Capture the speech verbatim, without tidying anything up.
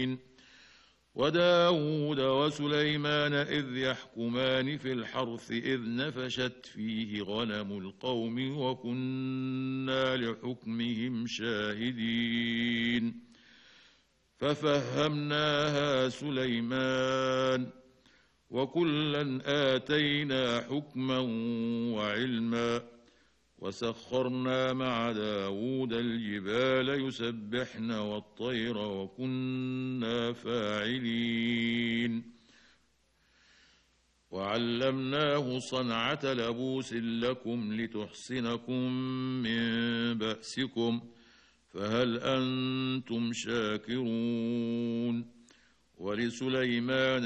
وداود وسليمان إذ يحكمان في الحرث إذ نفشت فيه غنم القوم وكنا لحكمهم شاهدين ففهمناها سليمان وكلا آتينا حكما وعلما وسخرنا مع داود الجبال يسبحن والطير وكنا فاعلين وعلمناه صنعة لبوس لكم لتحصنكم من بأسكم فهل أنتم شاكرون ولسليمان